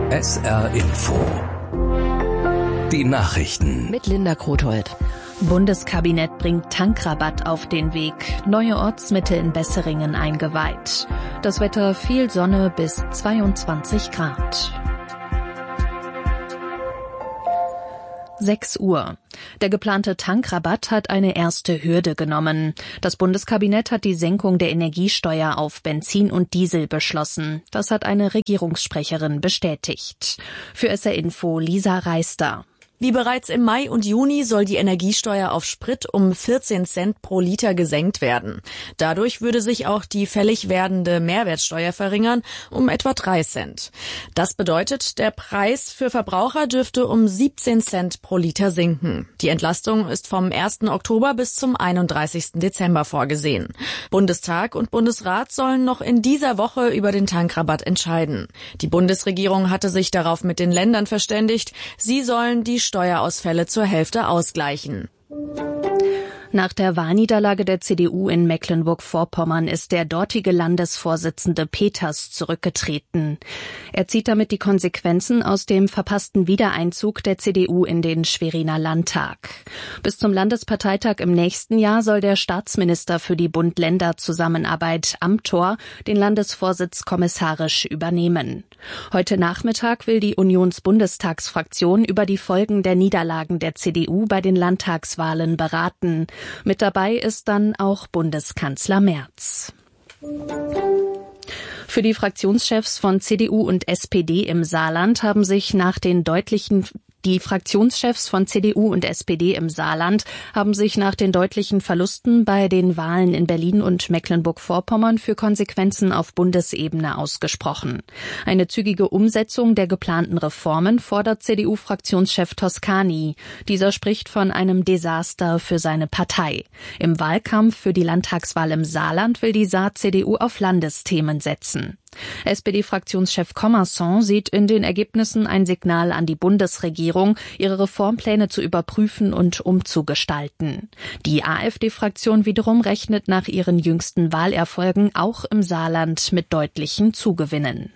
SR Info. Die Nachrichten. Mit Linda Krothold. Bundeskabinett bringt Tankrabatt auf den Weg. Neue Ortsmitte in Besseringen eingeweiht. Das Wetter viel Sonne bis 22 Grad. 6 Uhr. Der geplante Tankrabatt hat eine erste Hürde genommen. Das Bundeskabinett hat die Senkung der Energiesteuer auf Benzin und Diesel beschlossen. Das hat eine Regierungssprecherin bestätigt. Für SR Info Lisa Reister. Wie bereits im Mai und Juni soll die Energiesteuer auf Sprit um 14 Cent pro Liter gesenkt werden. Dadurch würde sich auch die fällig werdende Mehrwertsteuer verringern um etwa 3 Cent. Das bedeutet, der Preis für Verbraucher dürfte um 17 Cent pro Liter sinken. Die Entlastung ist vom 1. Oktober bis zum 31. Dezember vorgesehen. Bundestag und Bundesrat sollen noch in dieser Woche über den Tankrabatt entscheiden. Die Bundesregierung hatte sich darauf mit den Ländern verständigt. Sie sollen die Steuerausfälle zur Hälfte ausgleichen. Nach der Wahlniederlage der CDU in Mecklenburg-Vorpommern ist der dortige Landesvorsitzende Peters zurückgetreten. Er zieht damit die Konsequenzen aus dem verpassten Wiedereinzug der CDU in den Schweriner Landtag. Bis zum Landesparteitag im nächsten Jahr soll der Staatsminister für die Bund-Länder-Zusammenarbeit Amthor den Landesvorsitz kommissarisch übernehmen. Heute Nachmittag will die Unionsbundestagsfraktion über die Folgen der Niederlagen der CDU bei den Landtagswahlen beraten. Mit dabei ist dann auch Bundeskanzler Merz. Für die Fraktionschefs von CDU und SPD im Saarland haben sich nach den deutlichen Verlusten bei den Wahlen in Berlin und Mecklenburg-Vorpommern für Konsequenzen auf Bundesebene ausgesprochen. Eine zügige Umsetzung der geplanten Reformen fordert CDU-Fraktionschef Toscani. Dieser spricht von einem Desaster für seine Partei. Im Wahlkampf für die Landtagswahl im Saarland will die Saar-CDU auf Landesthemen setzen. SPD-Fraktionschef Commerson sieht in den Ergebnissen ein Signal an die Bundesregierung, ihre Reformpläne zu überprüfen und umzugestalten. Die AfD-Fraktion wiederum rechnet nach ihren jüngsten Wahlerfolgen auch im Saarland mit deutlichen Zugewinnen.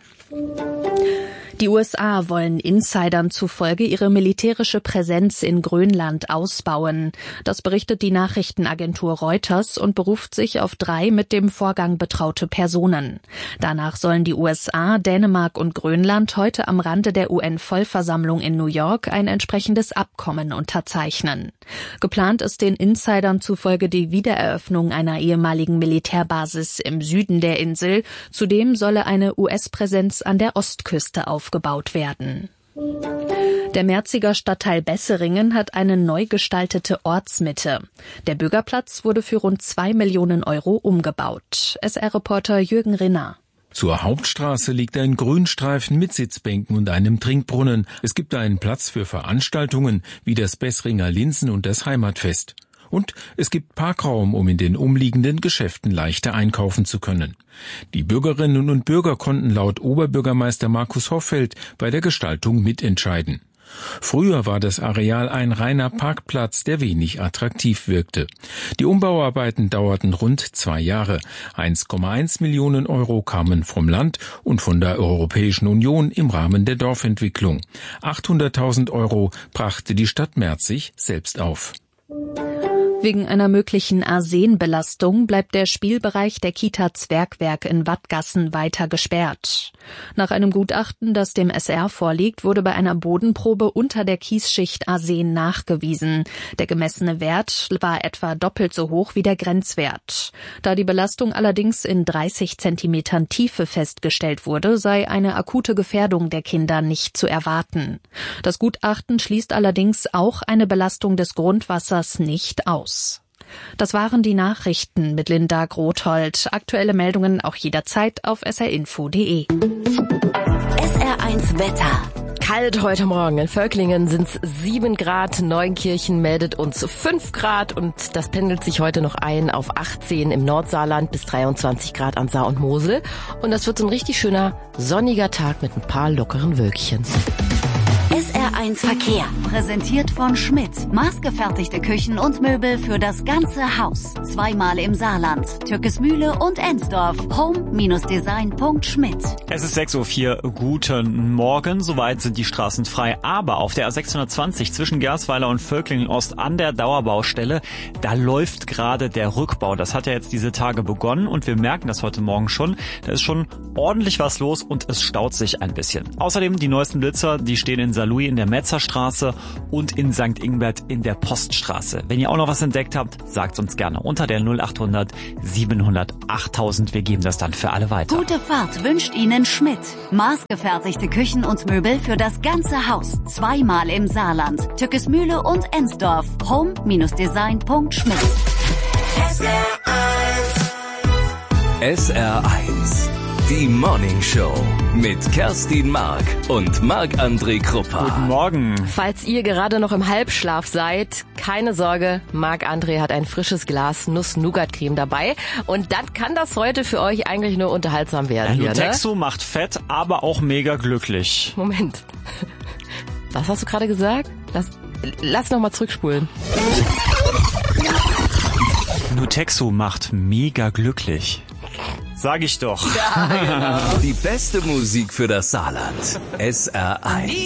Die USA wollen Insidern zufolge ihre militärische Präsenz in Grönland ausbauen. Das berichtet die Nachrichtenagentur Reuters und beruft sich auf 3 mit dem Vorgang betraute Personen. Danach sollen die USA, Dänemark und Grönland heute am Rande der UN-Vollversammlung in New York ein entsprechendes Abkommen unterzeichnen. Geplant ist den Insidern zufolge die Wiedereröffnung einer ehemaligen Militärbasis im Süden der Insel. Zudem solle eine US-Präsenz an der Ostküste aufgebaut werden. Der Merziger Stadtteil Besseringen hat eine neu gestaltete Ortsmitte. Der Bürgerplatz wurde für rund 2 Millionen Euro umgebaut. SR-Reporter Jürgen Rinner. Zur Hauptstraße liegt ein Grünstreifen mit Sitzbänken und einem Trinkbrunnen. Es gibt einen Platz für Veranstaltungen wie das Bessringer Linsen und das Heimatfest. Und es gibt Parkraum, um in den umliegenden Geschäften leichter einkaufen zu können. Die Bürgerinnen und Bürger konnten laut Oberbürgermeister Markus Hoffeld bei der Gestaltung mitentscheiden. Früher war das Areal ein reiner Parkplatz, der wenig attraktiv wirkte. Die Umbauarbeiten dauerten rund 2 Jahre. 1,1 Millionen Euro kamen vom Land und von der Europäischen Union im Rahmen der Dorfentwicklung. 800.000 Euro brachte die Stadt Merzig selbst auf. Wegen einer möglichen Arsenbelastung bleibt der Spielbereich der Kita Zwergwerk in Wattgassen weiter gesperrt. Nach einem Gutachten, das dem SR vorliegt, wurde bei einer Bodenprobe unter der Kiesschicht Arsen nachgewiesen. Der gemessene Wert war etwa doppelt so hoch wie der Grenzwert. Da die Belastung allerdings in 30 Zentimetern Tiefe festgestellt wurde, sei eine akute Gefährdung der Kinder nicht zu erwarten. Das Gutachten schließt allerdings auch eine Belastung des Grundwassers nicht aus. Das waren die Nachrichten mit Linda Krothold. Aktuelle Meldungen auch jederzeit auf srinfo.de. SR1 Wetter. Kalt heute Morgen. In Völklingen sind es 7 Grad. Neunkirchen meldet uns 5 Grad und das pendelt sich heute noch ein auf 18 im Nordsaarland bis 23 Grad an Saar und Mosel. Und das wird so ein richtig schöner sonniger Tag mit ein paar lockeren Wölkchen. SR1 Verkehr, präsentiert von Schmidt. Maßgefertigte Küchen und Möbel für das ganze Haus. Zweimal im Saarland, Türkesmühle und Ensdorf. Home-design.schmidt. Es ist 6:04 Uhr. Guten Morgen. Soweit sind die Straßen frei. Aber auf der A620 zwischen Gersweiler und Völklingen Ost an der Dauerbaustelle, da läuft gerade der Rückbau. Das hat ja jetzt diese Tage begonnen und wir merken das heute Morgen schon. Da ist schon ordentlich was los und es staut sich ein bisschen. Außerdem die neuesten Blitzer, die stehen in Saarlouis in der Metzerstraße und in St. Ingbert in der Poststraße. Wenn ihr auch noch was entdeckt habt, sagt uns gerne unter der 0800 700 8000. Wir geben das dann für alle weiter. Gute Fahrt wünscht Ihnen Schmidt. Maßgefertigte Küchen und Möbel für das ganze Haus. Zweimal im Saarland, Türkesmühle und Ensdorf. Home-design.schmidt. SR1. Die Morning Show mit Kerstin Mark und Marc-André Kruppa. Guten Morgen. Falls ihr gerade noch im Halbschlaf seid, keine Sorge, Marc-André hat ein frisches Glas Nuss-Nougat-Creme dabei. Und dann kann das heute für euch eigentlich nur unterhaltsam werden. Nutexo macht fett, aber auch mega glücklich. Moment. Was hast du gerade gesagt? Lass noch mal zurückspulen. Nutexo macht mega glücklich. Sag ich doch. Ja, genau. Die beste Musik für das Saarland. SR1.